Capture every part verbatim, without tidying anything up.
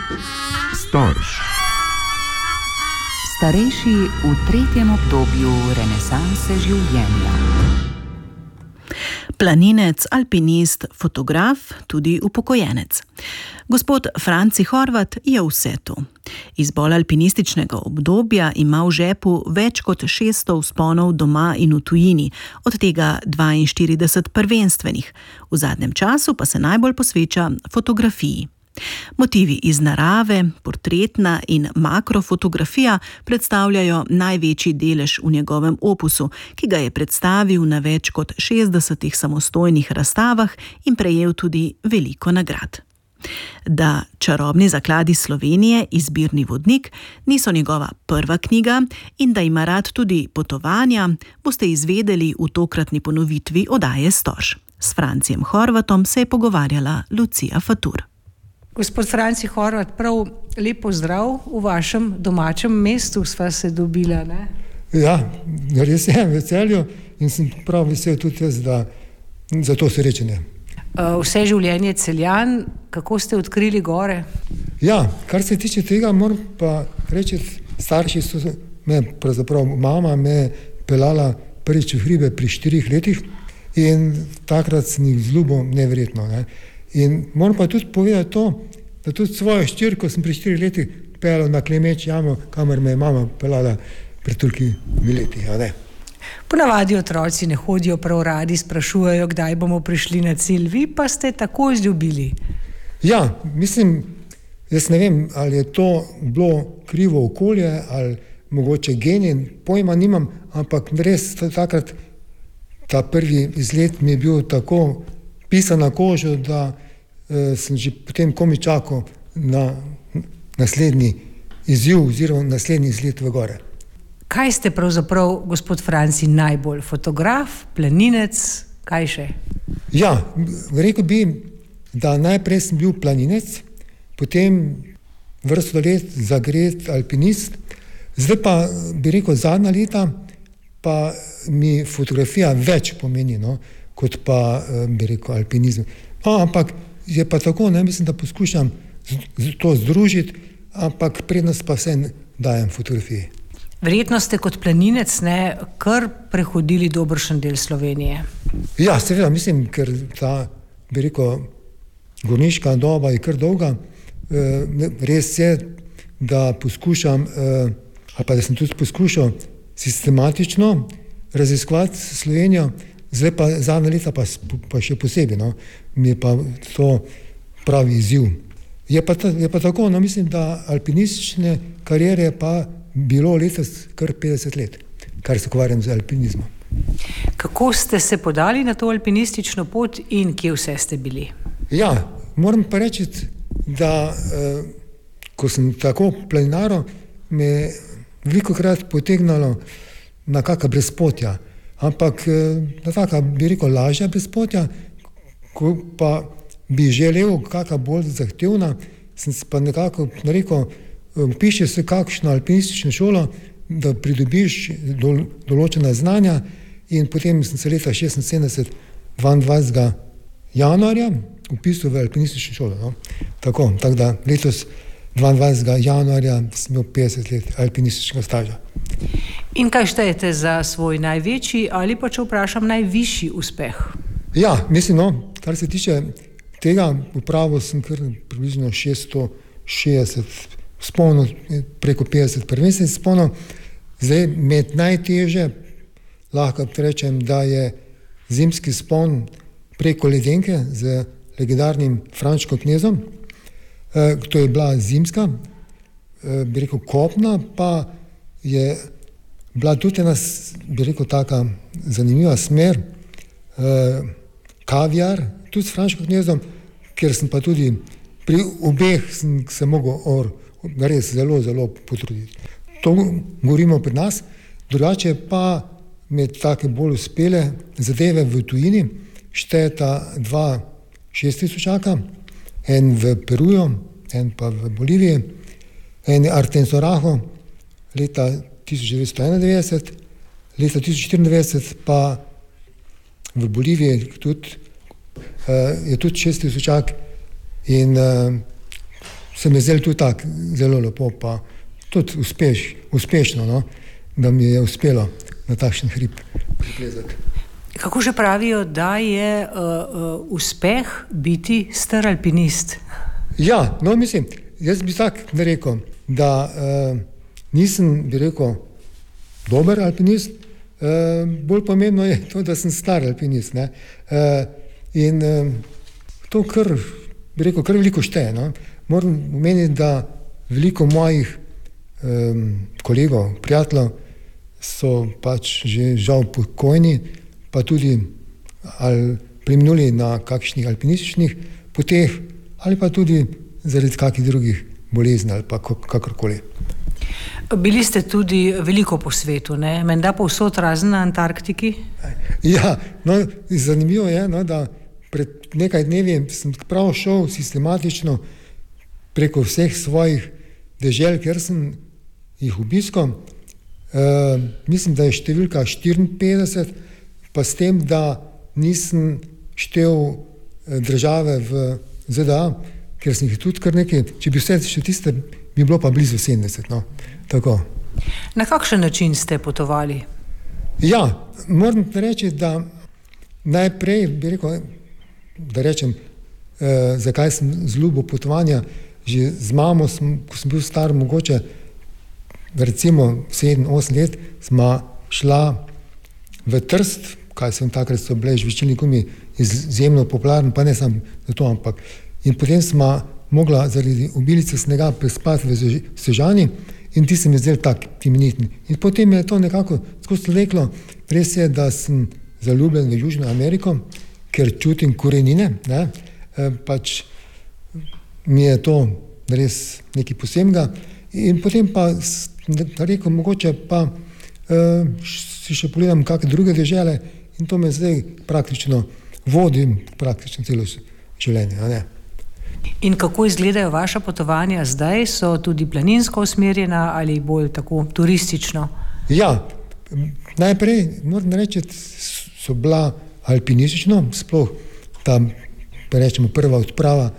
Storž. Starejši v tretjem obdobju renesanse življenja. Planinec, alpinist, fotograf, tudi upokojenec. Gospod Franci Horvat je vse to. Iz bolj alpinističnega obdobja ima v žepu več kot šeststo vzponov doma in v tujini, od tega dvainštirideset prvenstvenih. V zadnjem času pa se najbolj posveča fotografiji. Motivi iz narave, portretna in makrofotografija predstavljajo največji delež v njegovem opusu, ki ga je predstavil na več kot šestdesetih samostojnih razstavah in prejel tudi veliko nagrad. Da Čarobni zakladi Slovenije, izbirni vodnik, niso njegova prva knjiga in da ima rad tudi potovanja, boste izvedeli v tokratni ponovitvi oddaje Storž. S Francijem Horvatom se je pogovarjala Lucija Fatur. Gospod Franci Horvat, prav lep pozdrav v vašem domačem mestu, sva se dobila, ne? Ja, res je, veseljo in sem prav vesel tudi jaz, da za to srečanje. Vse življenje Celjan, kako ste odkrili gore? Ja, kar se tiče tega, moram pa reči, starši so me, pravzaprav mama me pelala prvič v hribe pri štirih letih in takrat sem jih zljubil neverjetno, ne? In moram pa tudi povedati to, da tudi svojo ščirko sem pri štirih letih pelal na Klemeč jamo, kamor me je mama pelala pred tolikimi leti, a ne. Ponavadi otroci ne hodijo prav radi, sprašujejo, kdaj bomo prišli na cilj, vi pa ste tako izljubili. Ja, mislim, jaz ne vem, ali je to bilo krivo okolje, ali mogoče genij, pojma nimam, ampak res takrat ta prvi izlet mi je bil tako pisan na kožo, da eh, sem že potem komi čakal na naslednji izziv oziroma naslednji izlet v gore. Kaj ste pravzaprav, gospod Franci, najbolj? Fotograf, planinec, kaj še? Ja, rekel bi, da najprej sem bil planinec, potem vrsto let zagret alpinist, zdaj pa bi rekel zadnja leta, pa mi fotografija več pomeni, no, kot pa, bi rekel, alpinizem. No, ampak je pa tako, ne, mislim, da poskušam to združiti, ampak prednost pa vse dajem fotografiji. Verjetno ste kot planinec, ne, kar prehodili dobršen del Slovenije. Ja, seveda, mislim, ker ta, bi rekel, gorniška doba je kar dolga. E, res je, da poskušam, e, ali pa da sem tudi poskušal sistematično raziskovati Slovenijo, zdaj pa zadnja leta pa, pa še posebej, no, mi je pa to pravi izziv. Je pa, ta, je pa tako, no, mislim, da alpinistične kariere pa bilo letos kar petdeset let, kar se ukvarjam z alpinizmom. Kako ste se podali na to alpinistično pot in kje vse ste bili? Ja, moram pa reči, da eh, ko sem tako planinaral, me je velikokrat potegnalo na kakšna brezpotja, ampak na taka, bi rekel, lažja brezpotja, ko pa bi želel kakšna bolj zahtevna, sem se pa nekako rekel, vpiši se kakšno alpinistično šolo, da pridobiš dol, določena znanja in potem sem se leta šestinsedemdeset, dvaindvajsetega januarja vpisal v alpinistično šolo. No? Tako, tako da letos dvaindvajsetega januarja sem imel petdeset let alpinističnega staža. In kaj štejete za svoj največji ali pa, če vprašam, najvišji uspeh? Ja, mislim, no, kar se tiče tega, upravo sem kar približno šeststo šestdeset vzponov, preko petdeset prvenstvenih vzponov. Zdaj, med najtežje, lahko rečem, da je zimski vzpon preko Ledenke z legendarnim Frančkom knezom. E, to je bila zimska, e, bi rekel, kopna, pa je bila tudi ena, bi rekel, taka zanimiva smer, e, kaviar, tudi s Frančkom knezom, ker sem pa tudi pri obeh sem se mogel or, res zelo, zelo potruditi. To govorimo pri nas, drugače pa med take bolj uspele zadeve v tujini štejeta dva šesttisočaka, en v Peruju, en pa v Boliviji, en je Artensoraho leta tisoč devetsto enaindevetdeset, leta tisoč štiriindevetdeset pa v Boliviji tudi, uh, je tudi šesttisočak in uh, se mi je zdelo tudi tako zelo lepo, pa tudi uspeš, uspešno, no, da mi je uspelo na takšen hrib priplezati. Kako že pravijo, da je uh, uh, uspeh biti star alpinist? Ja, no mislim, jaz bi tako rekel, da uh, nisem, bi rekel, dober alpinist, uh, bolj pomembno je to, da sem star alpinist. Ne? Uh, in uh, to kar, bi rekel, kar veliko šteje. No? Moram omeniti, da veliko mojih um, kolegov, prijateljev so pač že žal pokojni, pa tudi ali preminuli na kakšnih alpinističnih poteh, ali pa tudi zaradi kakih drugih bolezni ali pa kakorkoli. Bili ste tudi veliko po svetu, ne? Menda povsod razen na Antarktiki? Ja, no, zanimivo je, no, da pred nekaj dnevi sem prav šel sistematično preko vseh svojih dežel, ker sem jih obiskal. Uh, mislim, da je številka štiriinpetdeset, pa s tem, da nisem štel države v Z D A, ker sem jih tudi kar nekaj, če bi vse še tiste, bi bilo pa blizu sedemdeset. No. Tako. Na kakšen način ste potovali? Ja, moram reči, da najprej bi rekel, da rečem, eh, zakaj sem zljubil potovanja. Že z mamo, sem, ko sem bil star, mogoče recimo sedem osem let, smo šla v Trst, kaj sem takrat so bile žvečilni gumi izjemno popularni, pa ne samo zato, ampak in potem smo mogla zaradi obilice snega prespati v Sežani in ti se mi zdel tak imenitni. In potem je to nekako skozi leklo. Res je, da sem zaljubljen v Južno Ameriko, ker čutim korenine, ne, e, pač mi je to res nekaj posebnega. In potem pa rekel, mogoče pa uh, si še pogledam kakšne druge dežele in to me zdaj praktično vodim praktično celo življenje. Ne? In kako izgledajo vaša potovanja zdaj? So tudi planinsko usmerjena ali bolj tako turistično? Ja, najprej moram reči, so bila alpinistično, sploh ta, rečemo, prva odprava,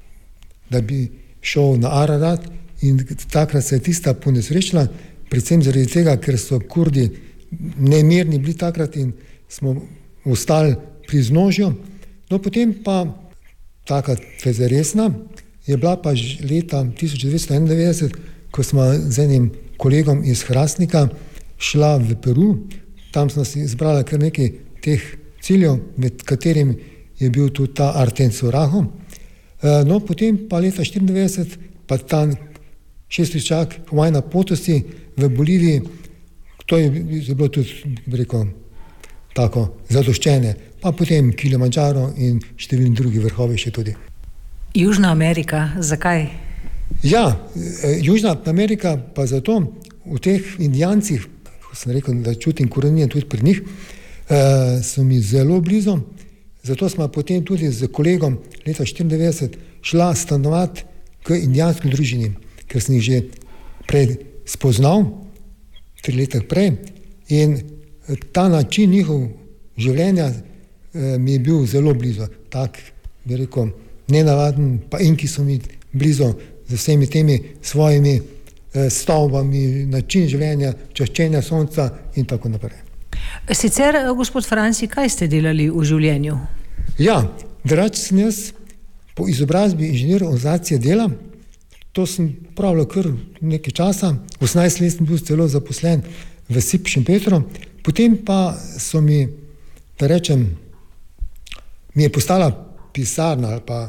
da bi šel na Ararat. In takrat se je tista ponesrečila, predvsem zaradi tega, ker so Kurdi nemirni bili takrat in smo ostali pri vznožju. No, potem pa taka fezeresna je bila pa leta tisoč devetsto enaindevetdeset, ko smo z enim kolegom iz Hrastnika šla v Peru. Tam smo si izbrali kar nekaj teh ciljev, med katerim je bil tudi ta Artensoraho. No, potem pa leta štiriindevetdeset pa ta šestičak Huayna Potosi v Boliviji, to je, je bilo tudi, rekel, tako zadoščene, pa potem Kilimandžaro in številni drugi vrhovi še tudi. Južna Amerika, zakaj? Ja, Južna Amerika pa zato v teh Indijancih, ko sem rekel, da čutim korenine tudi pri njih, eh, so mi zelo blizu, zato smo potem tudi z kolegom leta štiriindevetdeset šla stanovati k indijanski družini, ker sem jih že prej spoznal, tri leta prej, in ta način njihov življenja eh, mi je bil zelo blizu. Tak, bi rekel, nenavaden, pa inki so mi blizu z vsemi temi svojimi eh, stavbami, način življenja, čaščenja sonca in tako naprej. Sicer, gospod Franci, kaj ste delali v življenju? Ja, drugače sem jaz po izobrazbi inženir organizacije dela. To sem pravil kar nekaj časa, osemnajst let sem bil celo zaposlen v S I P Šempetru, potem pa so mi, da rečem, mi je postala pisarna ali pa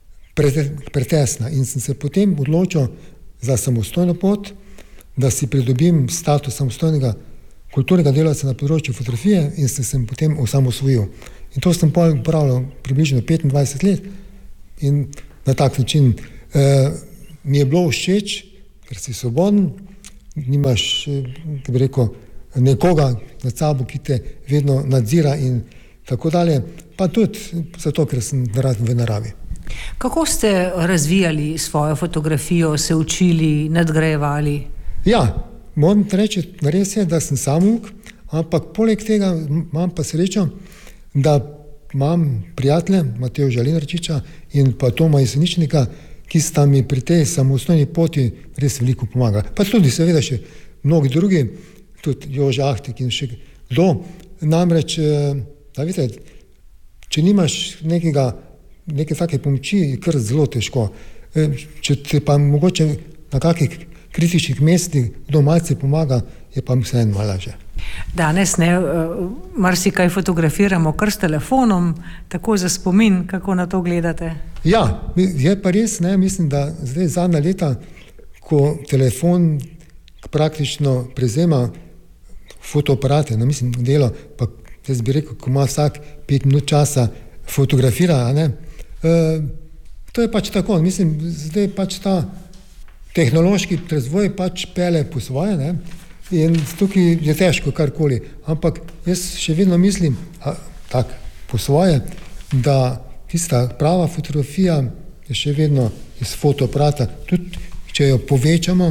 pretesna in sem se potem odločil za samostojno pot, da si pridobim status samostojnega kulturnega delavca na področju fotografije in sem se potem osamosvojil. In to sem pravil približno petindvajset let in na tak način eh, mi je bilo všeč, ker si svoboden, nimaš, da bi rekel, nekoga nad sabo, ki te vedno nadzira in tako dalje, pa tudi zato, ker sem rad v naravi. Kako ste razvijali svojo fotografijo, se učili, nadgrajevali? Ja, moram reči, res je, da sem samouk, ampak poleg tega imam pa srečo, da imam prijatelje, Matejo Žalinarčiča in pa Toma Jeseničnika, ki sta mi pri tej samostojni poti res veliko pomagali. Pa tudi seveda še mnogi drugi, tudi Jože Ahtik in še kdo. Namreč, da vidite, če nimaš nekega, neke take pomoči, je kar zelo težko. Če te pa mogoče na kakih kritičnih mestih kdo malce pomaga, je pa vseeno malo lažje. Danes ne, marsikaj fotografiramo kar s telefonom, tako za spomin, kako na to gledate? Ja, je pa res, ne, mislim, da zdaj zadnja leta, ko telefon praktično prevzema fotoaparate, no, mislim, delo, pa jaz bi rekel, ko ima vsak pet minut časa fotografira, ne, e, to je pač tako, mislim, zdaj pač ta tehnološki razvoj pač pele po svoje, ne, in tukaj je težko karkoli, ampak jaz še vedno mislim, a, tak, po svoje, da tista prava fotografija je še vedno iz fotoaparata, tudi če jo povečamo,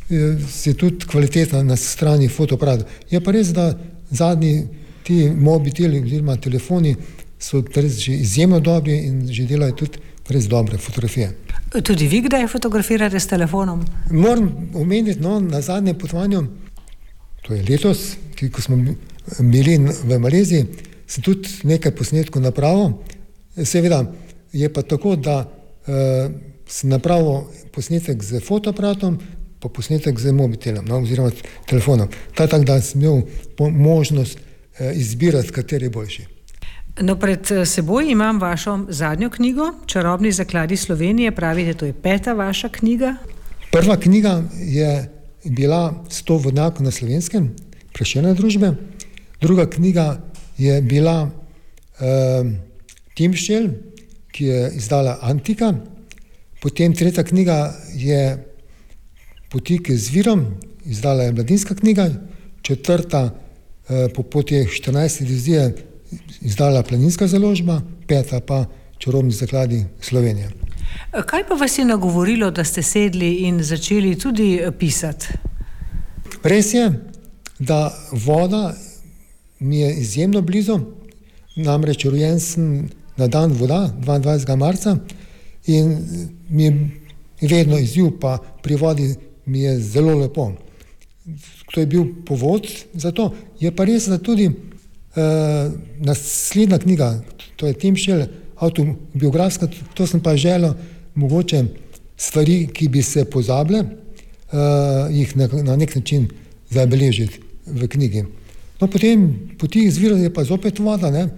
je tudi kvaliteta na strani fotoaparata. Je pa res, da zadnji ti mobiteli oziroma telefoni so res že izjemno dobri in že delajo tudi res dobre fotografije. Tudi vi kdaj fotografirate s telefonom? Moram omeniti, no, na zadnjem potovanju, to je letos, ki, ko smo bili v Maleziji, sem tudi nekaj posnetkov napravil. Seveda je pa tako, da uh, sem napravil posnetek z fotoaparatom, pa posnetek z mobitelom, no, oziroma telefonom. Ta tak, da sem imel možnost uh, izbirati, kateri je boljši. No, pred seboj imam vašo zadnjo knjigo, Čarobni zakladi Slovenije, pravite, to je peta vaša knjiga? Prva knjiga je bila Sto vodnjakov na Slovenskem, Prešernove družbe. Druga knjiga je bila uh, Timščel, ki je izdala Antika. Potem tretja knjiga je Poti k izvirom, izdala je Mladinska knjiga. Četrta uh, po poti štirinajste divizije izdala Planinska založba, peta pa Čarobni zakladi Slovenije. Kaj pa vas je nagovorilo, da ste sedli in začeli tudi pisati? Res je, da voda mi je izjemno blizu, namreč rojen sem na dan voda, dvaindvajsetega marca, in mi je vedno izziv, pa pri vodi mi je zelo lepo. To je bil povod za to. Je pa res, da tudi uh, naslednja knjiga, to je Timščel, autobiografska, to sem pa želel mogoče stvari, ki bi se pozabile, uh, jih na, na nek način zabeležiti v knjigi. No, potem Poti izvira je pa zopet voda, ne,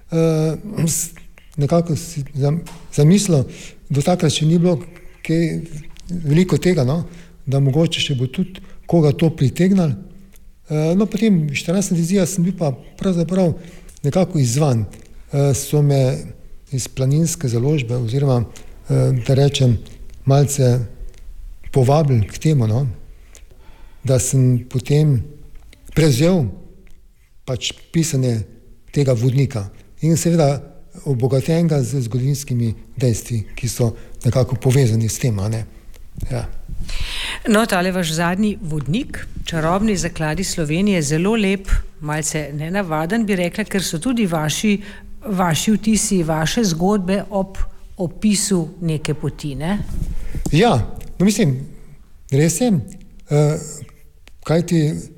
uh, nekako si zamislil, do takrat še ni bilo kaj veliko tega, no, da mogoče še bo tudi koga to pritegnal. Uh, no, potem štirinajsta divizija sem bil pa pravzaprav nekako izvan. Uh, so me iz Planinske založbe, oziroma, da rečem, malce povabili k temu, no, da sem potem prevzel pač pisanje tega vodnika in seveda obogatenega z zgodovinskimi dejstvi, ki so nekako povezani s tem, a ne. Ja. No, tale vaš zadnji vodnik, Čarobni zakladi Slovenije, je zelo lep, malce nenavaden, bi rekla, ker so tudi vaši vaši vtisi, vaše zgodbe ob opisu neke poti, ne? Ja, no mislim, res je, uh, kajti,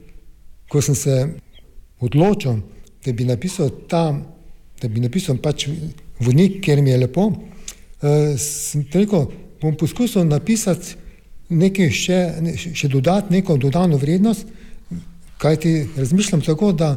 ko sem se odločil, da bi napisal ta, da bi napisal pač vodnik, ker mi je lepo, uh, sem rekel, bom poskusil napisati nekaj še, ne, še dodati neko dodano vrednost, kajti razmišljam tako, da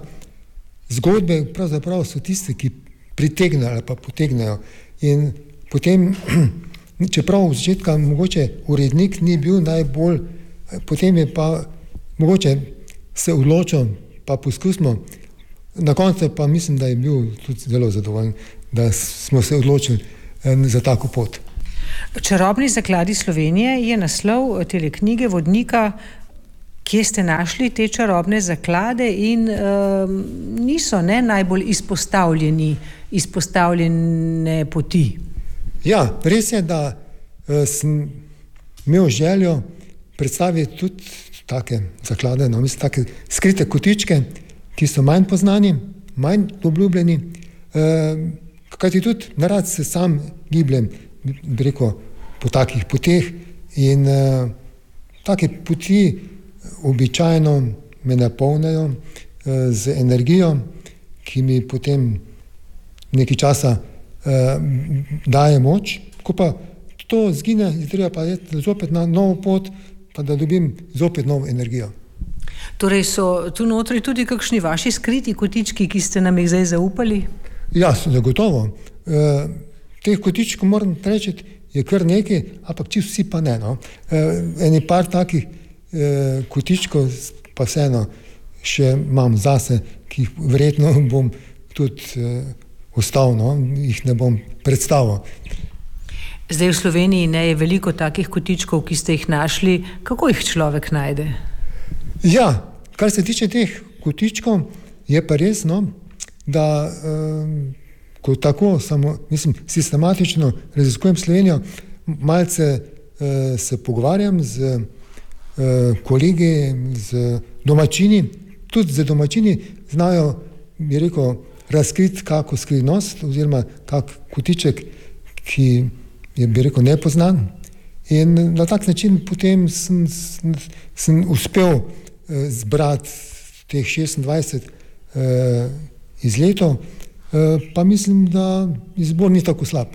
zgodbe pravzaprav so tiste, ki pritegnejo ali pa potegnejo. In potem, čeprav v začetka mogoče urednik ni bil najbolj, potem je pa mogoče se odločil, pa poskusimo. Na koncu pa mislim, da je bil tudi zelo zadovoljen, da smo se odločili za tako pot. Čarobni zakladi Slovenije je naslov tele knjige vodnika. Kje ste našli te čarobne zaklade in um, niso ne, najbolj izpostavljeni, izpostavljene poti? Ja, res je, da uh, sem imel željo predstaviti tudi take zaklade, no, mislim, take skrite kotičke, ki so manj poznani, manj obljubljeni, uh, kajti tudi narad se sam gibljem, bi rekel, po takih poteh in uh, take poti običajno me napolnijo uh, z energijo, ki mi potem nekaj časa uh, daje moč, ko pa to zgine, je treba pa iti zopet na novo pot, pa da dobim zopet novo energijo. Torej so tu notri tudi kakšni vaši skriti kotički, ki ste nam jih zdaj zaupali? Ja, zagotovo. E, teh kotičkov, moram reči, je kar nekaj, ampak čisto vsi pa ne. No. E, eni par takih e, kotičkov pa vseeno še imam zase, ki jih verjetno bom tudi e, ostal, no, jih ne bom predstavil. Zdaj v Sloveniji ne je veliko takih kotičkov, ki ste jih našli. Kako jih človek najde? Ja, kar se tiče teh kotičkov, je pa res, no, da um, ko tako samo, mislim, sistematično raziskujem Slovenijo, malce uh, se pogovarjam z uh, kolegi, z domačini, tudi z domačini znajo, bi rekel, razkriti kako skrivnost oziroma kak kotiček, ki je, bi rekel, nepoznan. In na tak način potem sem, sem, sem uspel zbrati teh šestindvajset eh, izletov, eh, pa mislim, da izbor ni tako slab.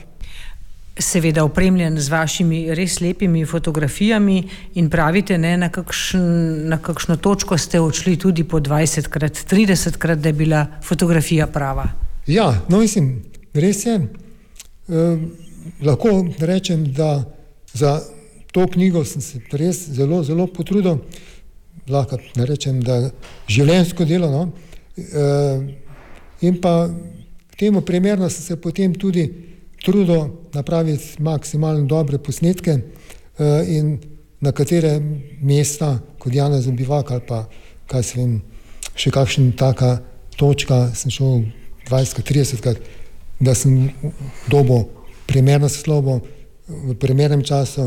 Seveda opremljen z vašimi res lepimi fotografijami in pravite, ne, na, kakšn, na kakšno točko ste odšli tudi po dvajsetkrat, tridesetkrat, da je bila fotografija prava. Ja, no mislim, res je. Eh, lahko rečem, da za to knjigo sem se res zelo, zelo potrudil. Lahko ne rečem, da življenjsko delo, no. E, in pa temu primerno sem se potem tudi trudil napraviti maksimalno dobre posnetke e, in na katere mesta, kot Janezov bivak ali pa, kaj se vem, še kakšna taka točka, sem šel dvajsetkrat, tridesetkrat, da sem dobil primerno svetlobo v primernem času.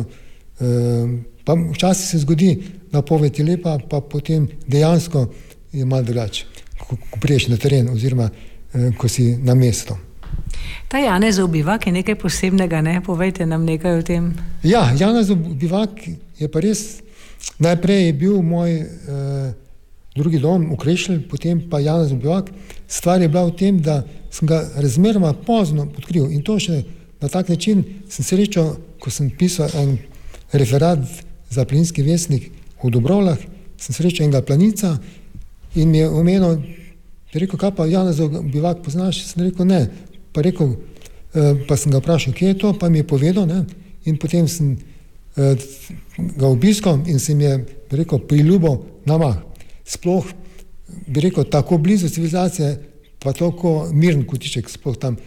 E, Pa včasih se zgodi, napoved je lepa, pa potem dejansko je malo drugače, ko, ko priješ na teren oziroma eh, ko si na mestu. Ta Janezov bivak je nekaj posebnega, ne? Povejte nam nekaj o tem. Ja, Janezov bivak je pa res, najprej je bil moj eh, drugi dom v Krešelj, potem pa Janezov bivak. Stvar je bila v tem, da sem ga razmeroma pozno odkril in to še na tak način sem srečal, ko sem pisal en referat za Planinski vestnik v Dobrovlah, sem srečal enega planinca in mi je omenil, rekel, kaj pa Janezov bivak poznaš? Sem rekel, ne. Pa rekel, pa sem ga vprašal, kje je to, pa mi je povedal, ne. In potem sem ga obiskal in sem je, bi rekel, priljubil na mah. Sploh, bi rekel, tako blizu civilizacije, pa toliko miren kotiček, sploh tam,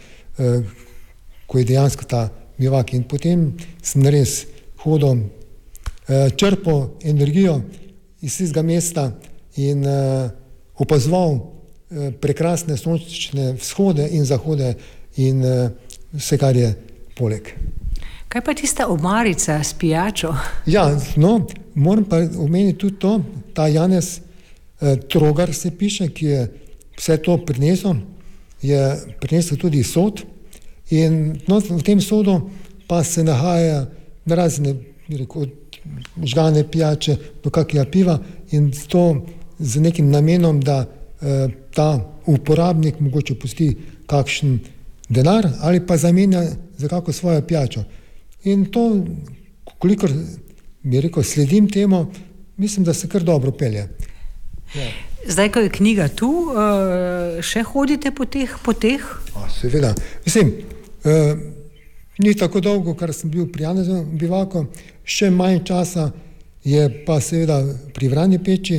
ko je dejansko ta bivak. In potem sem res hodil, črpal energijo iz tistega mesta in opazoval prekrasne sončne vzhode in zahode in vse, kar je poleg. Kaj pa tista omarica s pijačo? Ja, no, moram pa omeniti tudi to, ta Janez Trogar se piše, ki je vse to prinesel, je prinesel tudi sod in no, v tem sodu pa se nahaja razne, rekel, od žgane pijače do kakega piva in to z nekim namenom, da eh, ta uporabnik mogoče pusti kakšen denar ali pa zamenja za kako svojo pijačo. In to, kolikor bi rekel, sledim temu, mislim, da se kar dobro pelje. Ja. Zdaj, ko je knjiga tu, uh, še hodite po teh poteh? A, seveda. Mislim, uh, ni tako dolgo, kar sem bil pri Janezovem bivaku, še manj časa je pa seveda pri Vranje peči.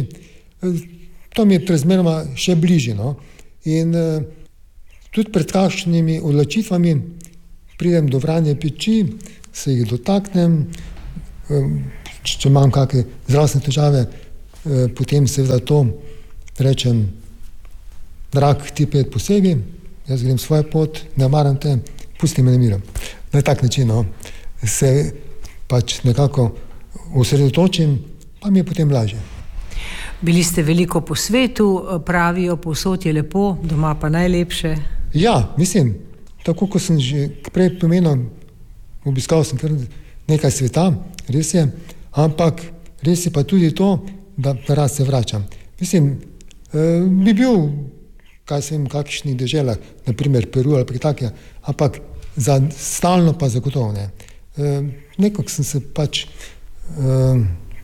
To mi je razmeroma še bližje, no. In uh, tudi pred kakšnimi odločitvami pridem do Vranje peči, se jih dotaknem, um, če imam kakšne zdravstvene težave, uh, potem seveda to rečem, drag ti pet posebej, jaz grem svojo pot, ne maram te, pusti me na miru. Na tak način, no, se pač nekako osredotočim, pa mi je potem lažje. Bili ste veliko po svetu, pravijo, povsod je lepo, doma pa najlepše. Ja, mislim, tako kot sem že prej pomenil, obiskal sem kar nekaj sveta, res je, ampak res je pa tudi to, da rad se vračam. Mislim, eh, bi bil, kaj sem, v kakšnih deželah, naprimer Peru ali takje, ampak za stalno pa zagotovo ne. E, nekako sem se pač, e,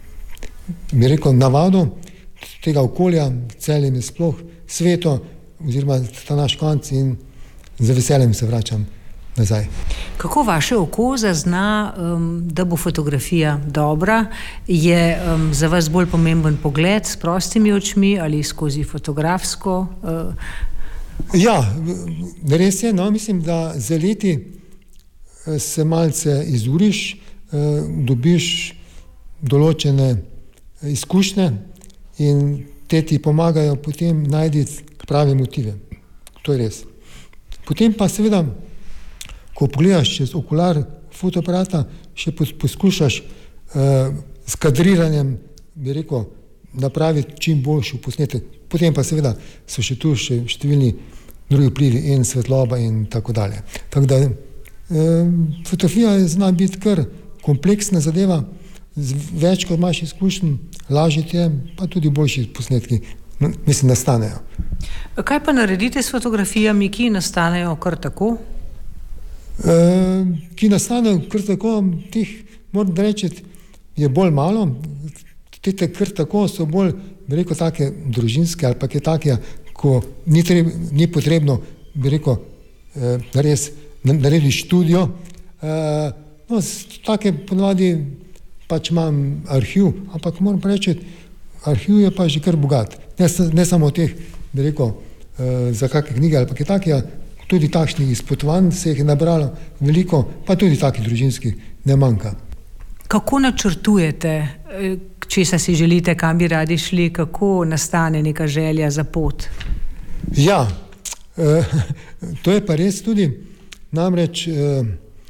bi rekel, navadil tega okolja, Celje mi sploh, sveto, oziroma ta naš konc in z veseljem se vračam nazaj. Kako vaše oko zazna, um, da bo fotografija dobra? Je um, za vas bolj pomemben pogled s prostimi očmi ali skozi fotografsko? Uh... Ja, res je, no, mislim, da za leti se malce izuriš, dobiš določene izkušnje in te ti pomagajo potem najti prave motive. To je res. Potem pa seveda, ko pogledaš čez okular fotoaparata, še poskušaš uh, s kadriranjem, bi rekel, napraviti čim boljši posnetek. Potem pa seveda so še tu še številni drugi vplivi in svetloba in tako dalje. Tako da uh, fotografija zna biti kar kompleksna zadeva, z več kot imaš izkušenj, lažje ti je, pa tudi boljši posnetki, mislim, nastanejo. Kaj pa naredite s fotografijami, ki nastanejo kar tako? E, ki nastanejo kar tako, tih, moram reči, je bolj malo. Te kar tako so bolj, bi rekel, take družinske ali pa je take, ko ni, treb, ni potrebno, bi rekel, e, res narediti študijo. E, no, take ponovadi pač imam arhiv, ampak moram reči, arhiv je pa že kar bogat. Ne, ne samo teh, bi rekel, e, za kakšne knjige ali pa je take, tudi takšnih izpotovanj se jih je nabralo veliko, pa tudi takih družinskih ne manjka. Kako načrtujete, česa si želite, kam bi radi šli, kako nastane neka želja za pot? Ja, e, to je pa res tudi, namreč e,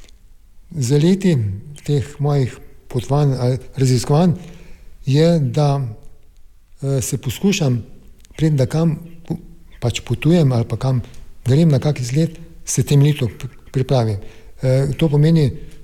za leti teh mojih potovanj ali raziskovanj je, da e, se poskušam, preden da kam pač potujem ali pa kam grem na kak izlet, se temeljito pripravim. E, to pomeni,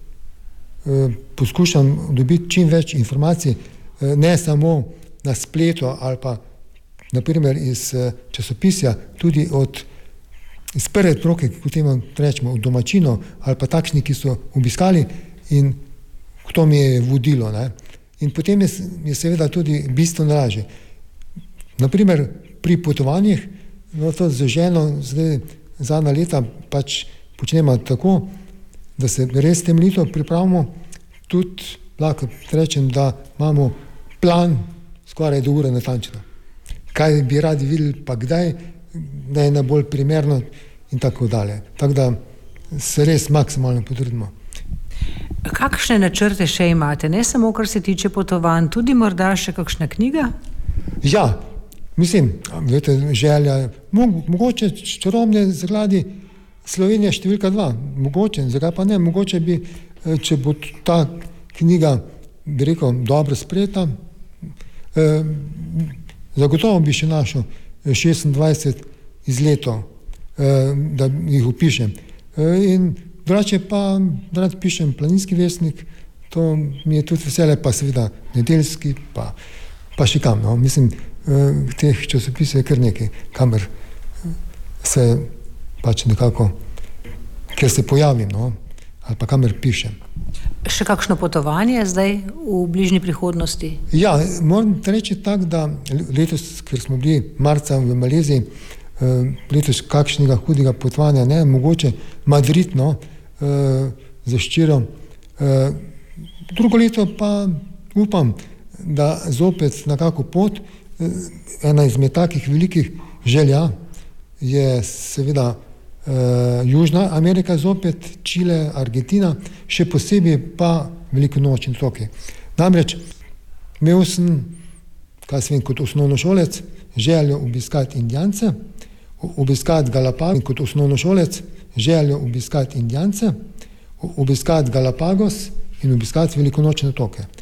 e, poskušam dobiti čim več informacij, e, ne samo na spletu ali pa naprimer iz e, časopisja, tudi od iz prve roke, kot temu rečemo, od domačinov ali pa takšni, ki so obiskali in to mi je vodilo. Ne? In potem je, je seveda tudi bistveno lažje. Naprimer pri potovanjih, no to z ženo zdaj zadnja leta pač počnemo tako, da se res temeljito pripravimo, tudi lahko rečem, da imamo plan skoraj do ure natančno. Kaj bi radi videli, pa kdaj, da je najbolj primerno in tako dalje. Tako da se res maksimalno potrudimo. Kakšne načrte še imate? Ne samo, kar se tiče potovanj, tudi morda še kakšna knjiga? Ja, mislim, vete, želja, mogoče čarobne zakladi Slovenija številka dva, mogoče, zakaj pa ne, mogoče bi, če bo ta knjiga, bi rekel, dobro sprejeta, eh, zagotovo bi še našel šestindvajset izletov, eh, da jih opišem. Eh, in drugače pa rad pišem Planinski vestnik, to mi je tudi veselje, pa seveda Nedeljski, pa, pa še kam, no, mislim, teh časopisov je kar nekaj, kamer se pač nekako, kjer se pojavim, no, ali pa kamer pišem. Še kakšno potovanje zdaj v bližnji prihodnosti? Ja, moram reči tako, da letos, ker smo bili marca v Maleziji, letos kakšnega hudega potovanja, ne, mogoče Madrid, no, za ščiro. Drugo leto pa upam, da zopet na kako pot. Ena izmed takih velikih želja je seveda uh, Južna Amerika zopet, Čile, Argentina, še posebej pa velikonočni otoki. Namreč imel sem, kaj sem kot osnovnošolec, željo obiskati Indijance, obiskati Galapagos kot osnovnošolec, željo obiskati Indijance, obiskati Galapagos in obiskati velikonočne otoke.